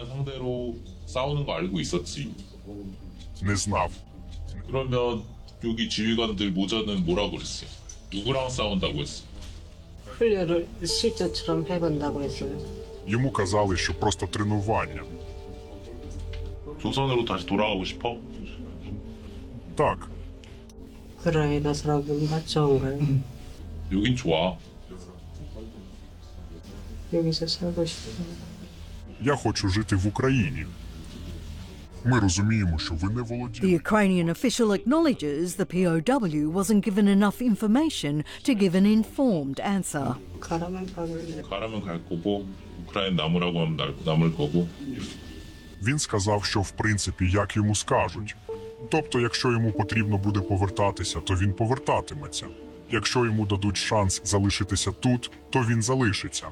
상대로 싸우는 거 알고 있었지. Не знав. 그러면 여기 지휘관들 모자는 뭐라고 그랬어요? 누구랑 싸운다고 했어? 훈련을 실전처럼 해본다고 했어요. Йому казали, що просто тренування. 조선으로 다시 돌아가고 싶어? Так, 우크라이나 사람들은 다 좋은 거예요. 여긴 좋아. 여기서 살고 싶어요. я хочу жити в Україні. Ми розуміємо, що ви не The володієте. Ukrainian official acknowledges the POW wasn't given enough information to give an informed answer. 가라면 가면 가라면 갈 거고 우크라이나 남으라고 하면 남을 거고. Він сказав, що в принципі як йому скажуть. Тобто, якщо йому потрібно буде повертатися, то він повертатиметься. Якщо йому дадуть шанс залишитися тут, то він залишиться.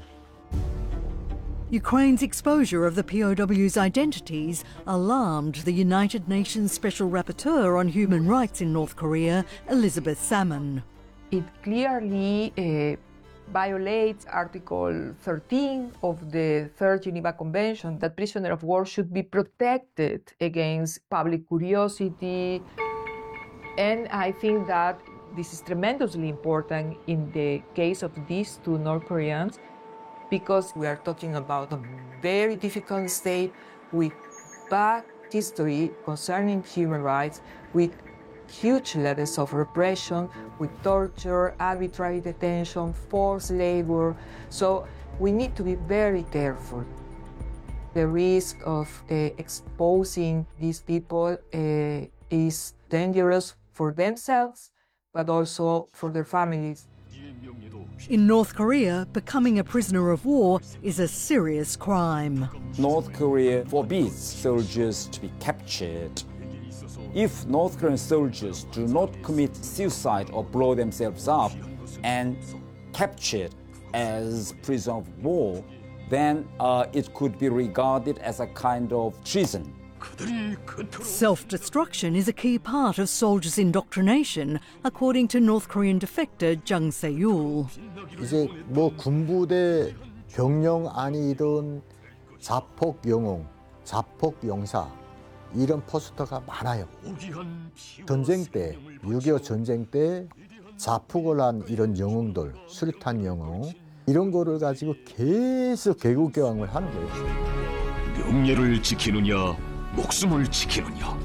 Ukraine's exposure of the POW's identities alarmed the United Nations Special Rapporteur on Human Rights in North Korea, Elizabeth Salmon. It clearly violates Article 13 of the Third Geneva Convention that prisoners of war should be protected against public curiosity. And I think that this is tremendously important in the case of these two North Koreans, because we are talking about a very difficult state with bad history concerning human rights, with huge levels of repression, with torture, arbitrary detention, forced labor. So we need to be very careful. The risk of exposing these people is dangerous for themselves, but also for their families. In North Korea, becoming a prisoner of war is a serious crime. North Korea forbids soldiers to be captured. If North Korean soldiers do not commit suicide or blow themselves up and captured as prisoner of war, then it could be regarded as a kind of treason. Self-destruction is a key part of soldiers' indoctrination, according to North Korean defector Jung Se-yul. 이제 뭐 군부대 병영 아니던 자폭 영웅, 자폭 용사 이런 포스터가 많아요. 전쟁 때, 6.25 전쟁 때 자폭을 한 이런 영웅들, 수류탄 영웅 이런 거를 가지고 계속 개국개왕을 하는 거예요. 명예를 지키느냐, 목숨을 지키느냐.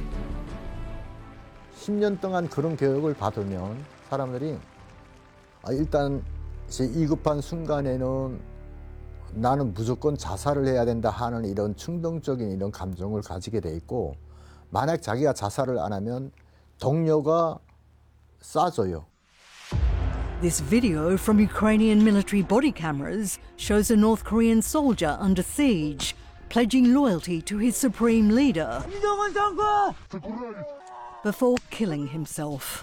10년 동안 그런 교육을 받으면 사람들이 일단 제 위급한 순간에는 나는 무조건 자살을 해야 된다 하는 이런 충동적인 이런 감정을 가지게 돼 있고, 만약 자기가 자살을 안 하면 동료가 쏴줘요. This video from Ukrainian military body cameras shows a North Korean soldier under siege, pledging loyalty to his supreme leader before killing himself.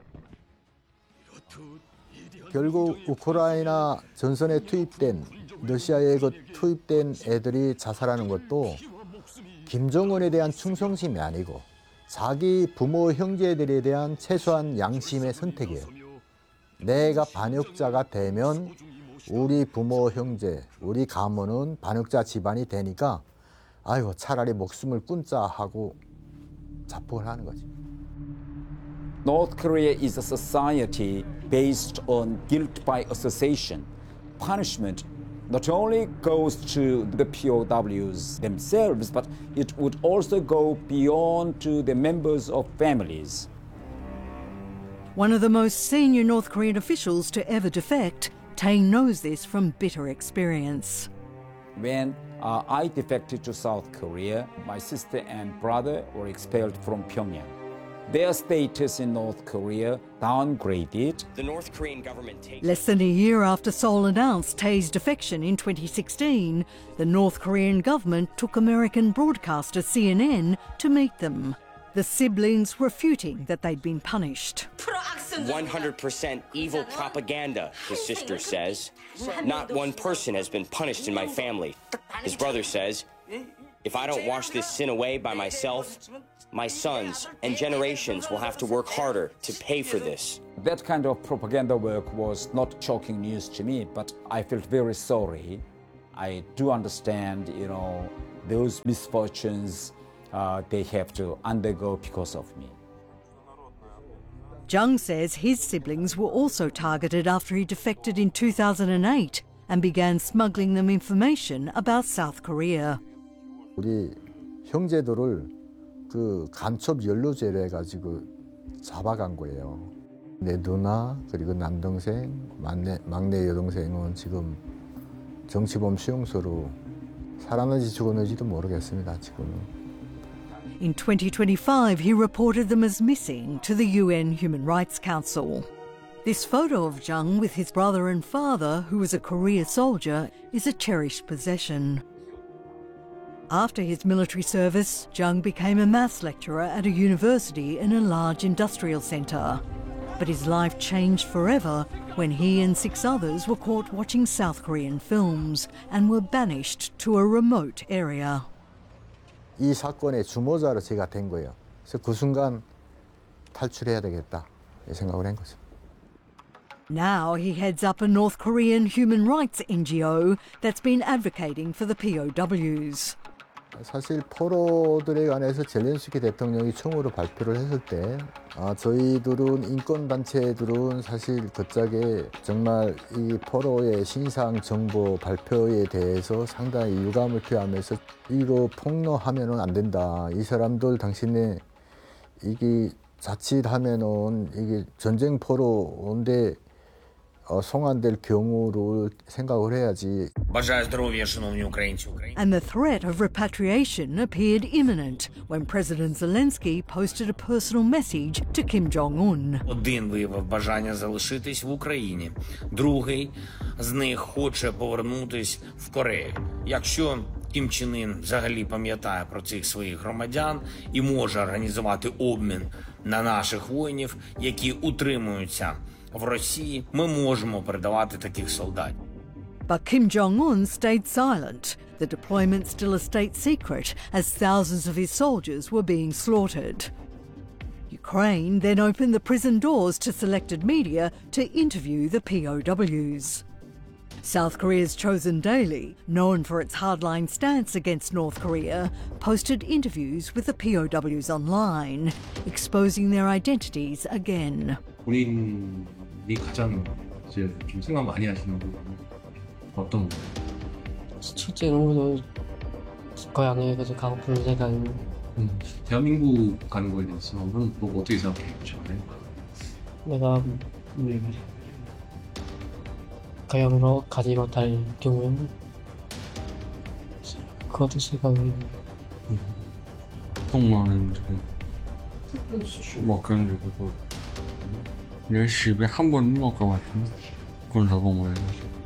결국 우크라이나 전선에 투입된 러시아에 투입된 애들이 자살하는 것도 김정은에 대한 충성심이 아니고 자기 부모 형제들에 대한 최소한 양심의 선택이에요. 내가 반역자가 되면 우리 부모 형제, 우리 가문은 반역자 집안이 되니까 아이고 차라리 목숨을 끊자 하고 자폭을 하는 거지. North Korea is a society based on guilt by association. Punishment not only goes to the POWs themselves, but it would also go beyond to the members of families. One of the most senior North Korean officials to ever defect, Tae knows this from bitter experience. When I defected to South Korea, my sister and brother were expelled from Pyongyang. Their status in North Korea downgraded. The North Korean government takes... Less than a year after Seoul announced Tae's defection in 2016, the North Korean government took American broadcaster CNN to meet them. The siblings refuting that they'd been punished. 100% evil propaganda, his sister says. Not one person has been punished in my family. His brother says, if I don't wash this sin away by myself, my sons and generations will have to work harder to pay for this. That kind of propaganda work was not shocking news to me, but I felt very sorry. I do understand, those misfortunes they have to undergo because of me. Jung says his siblings were also targeted after he defected in 2008 and began smuggling them information about South Korea. 우리 형제들을 그 간첩 연루죄로 해가지고 잡아간 거예요. 내 누나 그리고 남동생, 막내 여동생은 지금 정치범 수용소로 살았는지 죽었는지도 모르겠습니다. 지금은. In 2025, he reported them as missing to the UN Human Rights Council. This photo of Jung with his brother and father, who was a Korea soldier, is a cherished possession. After his military service, Jung became a maths lecturer at a university in a large industrial centre. But his life changed forever when he and 6 others were caught watching South Korean films and were banished to a remote area. 이 사건의 주모자로 제가 된 거예요. 그래서 그 순간 탈출해야 되겠다 이 생각을 한 거죠. Now he heads up a North Korean human rights NGO that's been advocating for the POWs. 사실 포로들에 관해서 젤렌스키 대통령이 처음으로 발표를 했을 때 저희들은 인권단체들은 사실 그짝에 정말 이 포로의 신상 정보 발표에 대해서 상당히 유감을 표하면서 이거 폭로하면은 안 된다. 이 사람들 당신네 이게 자칫하면은 이게 전쟁 포로인데 송환될 경우를 생각을 해야지. And the threat of repatriation appeared imminent when President Zelensky posted a personal message to Kim Jong-un. Один виявив бажання залишитись в Україні, другий з них хоче повернутись в Корею. Якщо Кім Чен Ін взагалі пам'ятає про цих своїх громадян і може організувати обмін на наших воїнів, які утримуються в Росії, ми можемо передавати таких солдатів. But Kim Jong-un stayed silent. The deployment still a state secret as thousands of his soldiers were being slaughtered. Ukraine then opened the prison doors to selected media to interview the POWs. South Korea's Chosun Daily, known for its hardline stance against North Korea, posted interviews with the POWs online, exposing their identities again. 본인이 가장 이제 좀 생각 많이 하시는 부분은 어떤 거예요? 첫째는 고향에 가고픈 생각이. 대한민국 가는 거에 대해서 보고 어떻게 생각해요? 내가 고향으로 가지 못할 경우에는 그것도 생각이. 보통은 먹어가지고 열심히 한 번 먹어봤는데 군사 공부해서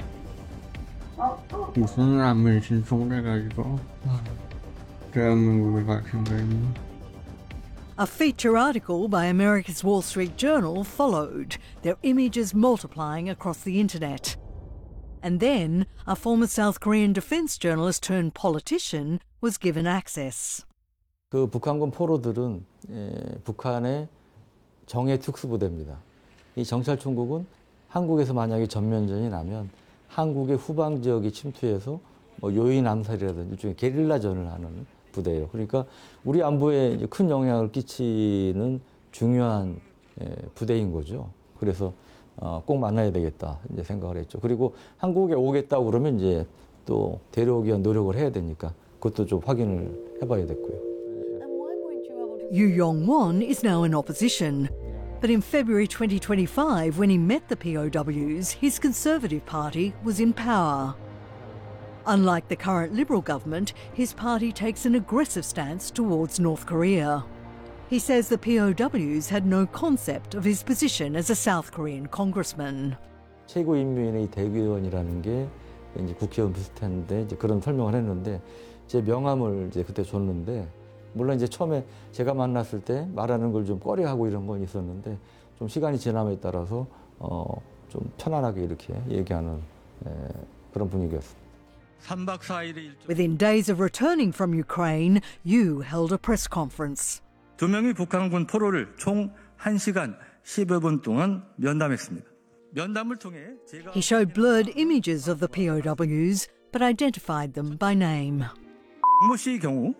무슨 라면이 신청돼가지고 대한민국에 가신 거예요. A feature article by America's Wall Street Journal followed, their images multiplying across the internet. And then a former South Korean defense journalist turned politician was given access. 그 북한군 포로들은 북한의 정예 특수부대입니다. 이 정찰총국은 한국에서 만약에 전면전이 나면 한국의 후방 지역이 침투해서 요인 암살이라든지 일종의 게릴라전을 하는 부대예요. 그러니까 우리 안보에 이제 큰 영향을 끼치는 중요한 부대인 거죠. 그래서 꼭 만나야 되겠다 이제 생각을 했죠. 그리고 한국에 오겠다고 그러면 이제 또 데려오기 위한 노력을 해야 되니까 그것도 좀 확인을 해봐야 됐고요. Yu Yong-won is now in opposition. But in February 2025, when he met the POWs, his Conservative Party was in power. Unlike the current Liberal government, his party takes an aggressive stance towards North Korea. He says the POWs had no concept of his position as a South Korean congressman. 최고인민회의 대기위원이라는 게 이제 국회의원 비슷했는데 이제 그런 설명을 했는데 제 명함을 이제 그때 줬는데 물론 이제 처음에 제가 만났을 때 말하는 걸 좀 꺼려하고 이런 건 있었는데 좀 시간이 지남에 따라서 좀 편안하게 이렇게 얘기하는 그런 분위기였습니다. Within days of returning from Ukraine, Yu held a press conference. 2명의 북한군 포로를 총 1시간 10여 분 동안 면담했습니다. 면담을 통해 제가 He showed blurred images of the POWs, but identified them by name. 모 씨의 경우